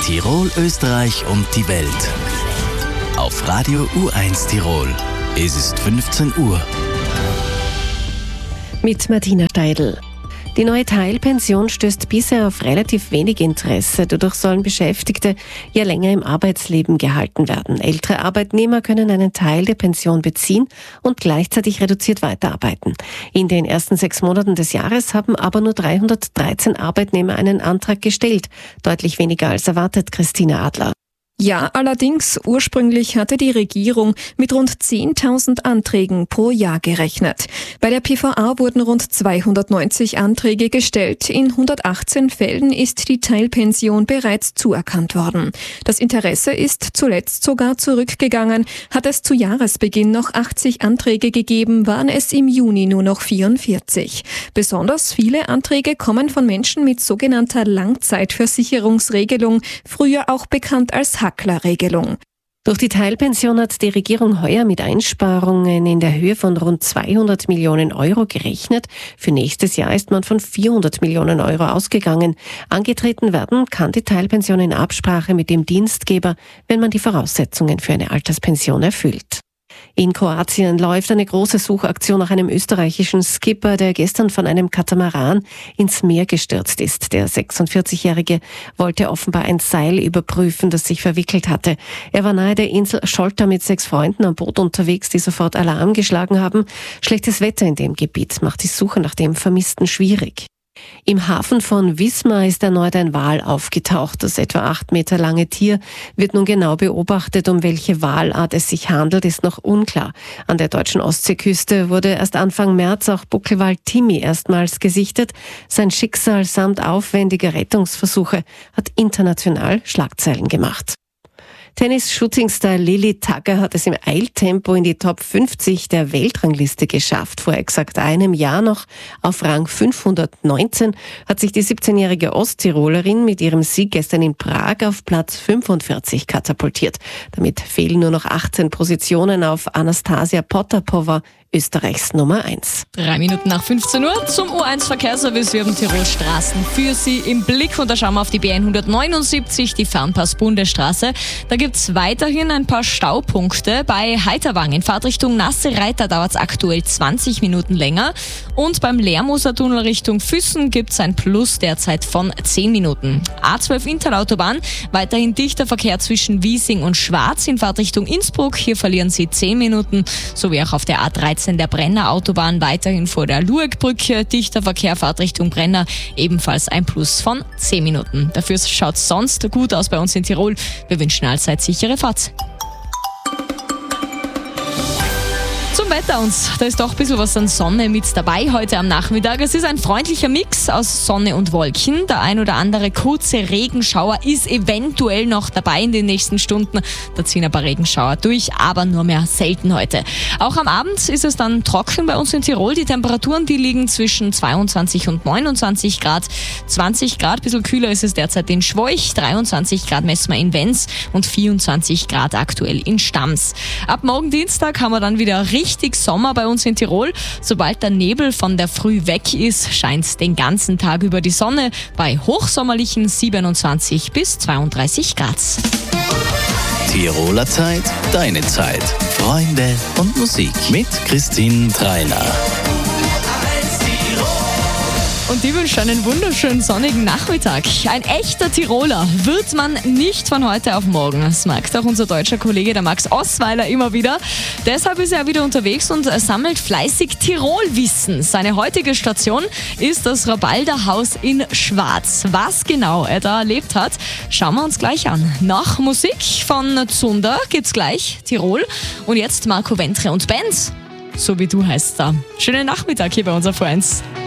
Tirol, Österreich und die Welt. Auf Radio U1 Tirol. Es ist 15 Uhr. Mit Martina Steidl. Die neue Teilpension stößt bisher auf relativ wenig Interesse. Dadurch sollen Beschäftigte ja länger im Arbeitsleben gehalten werden. Ältere Arbeitnehmer können einen Teil der Pension beziehen und gleichzeitig reduziert weiterarbeiten. In den ersten 6 Monaten des Jahres haben aber nur 313 Arbeitnehmer einen Antrag gestellt. Deutlich weniger als erwartet, Christine Adler. Ja, allerdings, ursprünglich hatte die Regierung mit rund 10.000 Anträgen pro Jahr gerechnet. Bei der PVA wurden rund 290 Anträge gestellt. In 118 Fällen ist die Teilpension bereits zuerkannt worden. Das Interesse ist zuletzt sogar zurückgegangen. Hat es zu Jahresbeginn noch 80 Anträge gegeben, waren es im Juni nur noch 44. Besonders viele Anträge kommen von Menschen mit sogenannter Langzeitversicherungsregelung, früher auch bekannt als Hackler-Regelung. Durch die Teilpension hat die Regierung heuer mit Einsparungen in der Höhe von rund 200 Millionen Euro gerechnet. Für nächstes Jahr ist man von 400 Millionen Euro ausgegangen. Angetreten werden kann die Teilpension in Absprache mit dem Dienstgeber, wenn man die Voraussetzungen für eine Alterspension erfüllt. In Kroatien läuft eine große Suchaktion nach einem österreichischen Skipper, der gestern von einem Katamaran ins Meer gestürzt ist. Der 46-Jährige wollte offenbar ein Seil überprüfen, das sich verwickelt hatte. Er war nahe der Insel Scholta mit 6 Freunden am Boot unterwegs, die sofort Alarm geschlagen haben. Schlechtes Wetter in dem Gebiet macht die Suche nach dem Vermissten schwierig. Im Hafen von Wismar ist erneut ein Wal aufgetaucht. Das etwa 8 Meter lange Tier wird nun genau beobachtet. Um welche Walart es sich handelt, ist noch unklar. An der deutschen Ostseeküste wurde erst Anfang März auch Buckelwal Timmy erstmals gesichtet. Sein Schicksal samt aufwendiger Rettungsversuche hat international Schlagzeilen gemacht. Tennis-Shooting-Star Lily Tagger hat es im Eiltempo in die Top 50 der Weltrangliste geschafft. Vor exakt einem Jahr noch auf Rang 519 hat sich die 17-jährige Osttirolerin mit ihrem Sieg gestern in Prag auf Platz 45 katapultiert. Damit fehlen nur noch 18 Positionen auf Anastasia Potapova, Österreichs Nummer 1. 3 Minuten nach 15 Uhr zum U1-Verkehrsservice. Wir haben Tirol Straßen für Sie im Blick und da schauen wir auf die B179, die Fernpass-Bundesstraße. Da gibt es weiterhin ein paar Staupunkte. Bei Heiterwang in Fahrtrichtung Nasse Reiter dauert es aktuell 20 Minuten länger und beim Lermoser-Tunnel Richtung Füssen gibt es ein Plus derzeit von 10 Minuten. A12 Interautobahn, weiterhin dichter Verkehr zwischen Wiesing und Schwarz in Fahrtrichtung Innsbruck. Hier verlieren Sie 10 Minuten, sowie auch auf der A13 der Brenner Autobahn weiterhin vor der Luegbrücke. Dichter Verkehr Fahrtrichtung Brenner, ebenfalls ein Plus von 10 Minuten. Dafür schaut es sonst gut aus bei uns in Tirol. Wir wünschen allzeit sichere Fahrt. Zum Wetter uns, da ist doch ein bisschen was an Sonne mit dabei heute am Nachmittag. Es ist ein freundlicher Mix aus Sonne und Wolken. Der ein oder andere kurze Regenschauer ist eventuell noch dabei in den nächsten Stunden. Da ziehen ein paar Regenschauer durch, aber nur mehr selten heute. Auch am Abend ist es dann trocken bei uns in Tirol. Die Temperaturen, die liegen zwischen 22 und 29 Grad. 20 Grad, ein bisschen kühler ist es derzeit in Schwoich. 23 Grad messen wir in Wenz und 24 Grad aktuell in Stams. Ab morgen Dienstag haben wir dann wieder richtig Sommer bei uns in Tirol. Sobald der Nebel von der Früh weg ist, scheint den ganzen Tag über die Sonne bei hochsommerlichen 27 bis 32 Grad. Tiroler Zeit, deine Zeit. Freunde und Musik mit Christine Treiner. Und die wünsche einen wunderschönen sonnigen Nachmittag. Ein echter Tiroler wird man nicht von heute auf morgen. Das merkt auch unser deutscher Kollege, der Max Osweiler, immer wieder. Deshalb ist er wieder unterwegs und sammelt fleißig Tirolwissen. Seine heutige Station ist das Rabalderhaus in Schwarz. Was genau er da erlebt hat, schauen wir uns gleich an. Nach Musik von Zunder gibt's gleich Tirol. Und jetzt Marco Ventre und Benz. So wie du heißt da. Schönen Nachmittag hier bei uns auf U1.